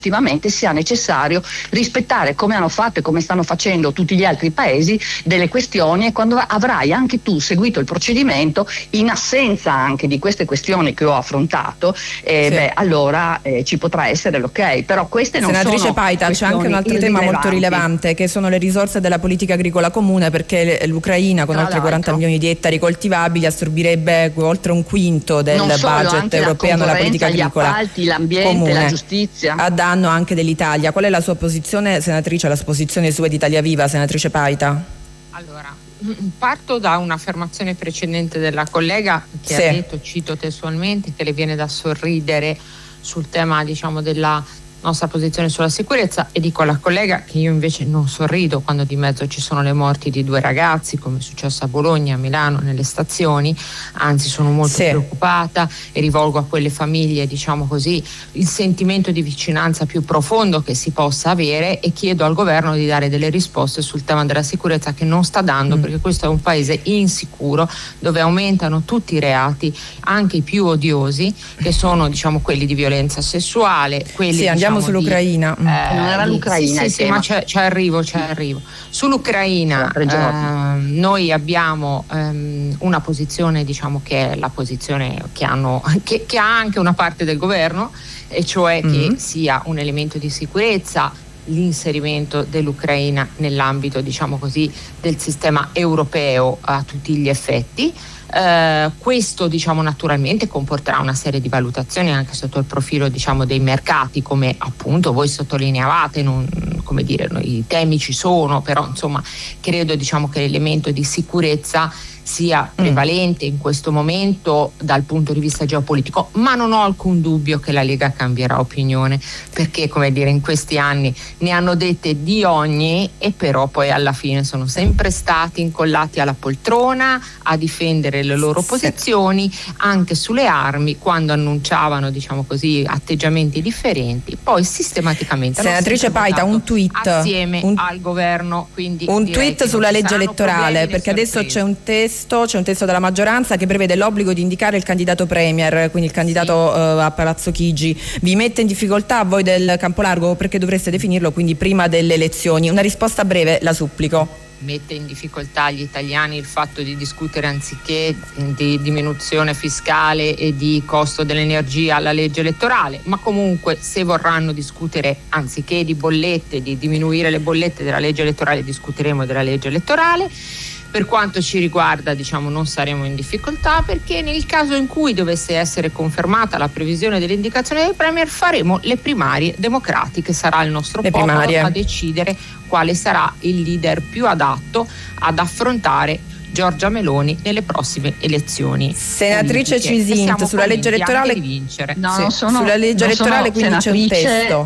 effettivamente sia necessario rispettare, come hanno fatto e come stanno facendo tutti gli altri paesi, delle questioni, e quando avrai anche tu seguito il procedimento in assenza anche di queste questioni che ho affrontato, allora ci potrà essere l'ok. Però queste non Senatrice sono Paita, c'è anche un altro tema molto rilevante, che sono le risorse della politica agricola comune, perché l'Ucraina con oltre 40 milioni di ettari coltivabili assorbirebbe oltre un quinto del budget europeo nella politica agricola gli appalti, l'ambiente, comune, la giustizia, a danno anche dell'Italia. Qual è la sua posizione, senatrice, la posizione sua di Italia Viva, senatrice Paita? Allora, parto da un'affermazione precedente della collega che ha detto, cito testualmente, che le viene da sorridere sul tema, diciamo, della nostra posizione sulla sicurezza, e dico alla collega che io invece non sorrido quando di mezzo ci sono le morti di 2 ragazzi, come è successo a Bologna, a Milano, nelle stazioni. Anzi, sono molto preoccupata e rivolgo a quelle famiglie, diciamo così, il sentimento di vicinanza più profondo che si possa avere, e chiedo al governo di dare delle risposte sul tema della sicurezza, che non sta dando, perché questo è un paese insicuro dove aumentano tutti i reati, anche i più odiosi, che sono, diciamo, quelli di violenza sessuale, quelli andiamo sull'Ucraina. Non era l'Ucraina sì, ma ci arrivo. Sull'Ucraina noi abbiamo una posizione, diciamo, che è la posizione che ha anche una parte del governo, e cioè che sia un elemento di sicurezza l'inserimento dell'Ucraina nell'ambito, diciamo così, del sistema europeo a tutti gli effetti. Questo, diciamo, naturalmente comporterà una serie di valutazioni anche sotto il profilo, diciamo, dei mercati, come appunto voi sottolineavate. I temi ci sono, però insomma credo, diciamo, che l'elemento di sicurezza sia prevalente in questo momento dal punto di vista geopolitico, ma non ho alcun dubbio che la Lega cambierà opinione, perché, come dire, in questi anni ne hanno dette di ogni, e però poi alla fine sono sempre stati incollati alla poltrona a difendere le loro posizioni anche sulle armi, quando annunciavano, diciamo così, atteggiamenti differenti, poi sistematicamente. Senatrice Paita, un tweet assieme al governo, quindi un tweet sulla legge elettorale, perché adesso c'è un testo della maggioranza che prevede l'obbligo di indicare il candidato premier, quindi il candidato a Palazzo Chigi. Vi mette in difficoltà a voi del Campolargo, perché dovreste definirlo quindi prima delle elezioni? Una risposta breve, la supplico. Mette in difficoltà gli italiani il fatto di discutere, anziché di diminuzione fiscale e di costo dell'energia, la legge elettorale, ma comunque se vorranno discutere, anziché di bollette, di diminuire le bollette della legge elettorale, discuteremo della legge elettorale. Per quanto ci riguarda, diciamo, non saremo in difficoltà, perché nel caso in cui dovesse essere confermata la previsione dell'indicazione del premier, faremo le primarie democratiche. Sarà il nostro popolo a decidere quale sarà il leader più adatto ad affrontare Giorgia Meloni nelle prossime elezioni. Senatrice Cisint, sulla legge elettorale sulla legge elettorale, quindi c'è un testo.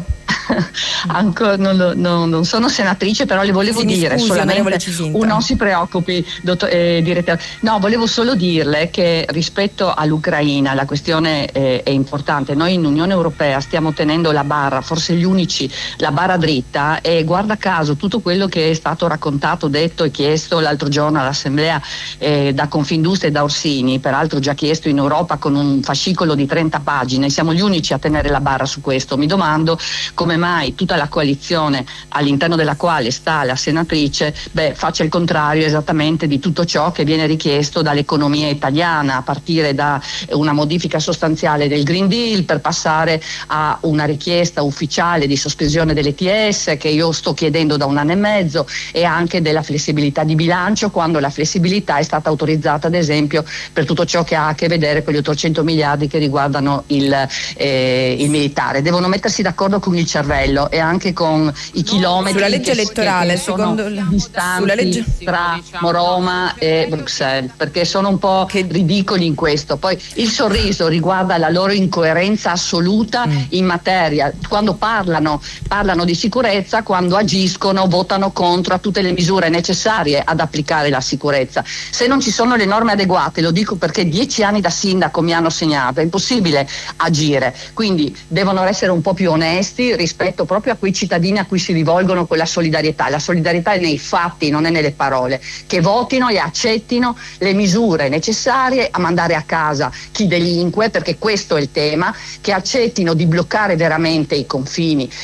Ancora non sono senatrice, però le volevo dire solamente non si preoccupi, direttore. No, volevo solo dirle che rispetto all'Ucraina la questione è importante. Noi in Unione Europea stiamo tenendo la barra, forse gli unici, la barra dritta, e guarda caso tutto quello che è stato raccontato, detto e chiesto l'altro giorno all'Assemblea da Confindustria e da Orsini, peraltro già chiesto in Europa con un fascicolo di 30 pagine, siamo gli unici a tenere la barra su questo. Mi domando come mai tutta la coalizione all'interno della quale sta la senatrice faccia il contrario esattamente di tutto ciò che viene richiesto dall'economia italiana, a partire da una modifica sostanziale del Green Deal per passare a una richiesta ufficiale di sospensione dell'ETS che io sto chiedendo da 1 anno e mezzo, e anche della flessibilità di bilancio, quando la flessibilità è stata autorizzata ad esempio per tutto ciò che ha a che vedere con gli 800 miliardi che riguardano il militare. Devono mettersi d'accordo con il cervello e anche con i chilometri sulla legge elettorale, secondo distanti tra Roma e Bruxelles, perché sono un po' ridicoli in questo. Poi il sorriso riguarda la loro incoerenza assoluta in materia, quando parlano di sicurezza, quando agiscono votano contro a tutte le misure necessarie ad applicare la sicurezza. Se non ci sono le norme adeguate, lo dico perché 10 anni da sindaco mi hanno segnato, è impossibile agire, quindi devono essere un po' più onesti rispetto proprio a quei cittadini a cui si rivolgono con la solidarietà. La solidarietà è nei fatti, non è nelle parole, che votino e accettino le misure necessarie a mandare a casa chi delinque, perché questo è il tema, che accettino di bloccare veramente i confini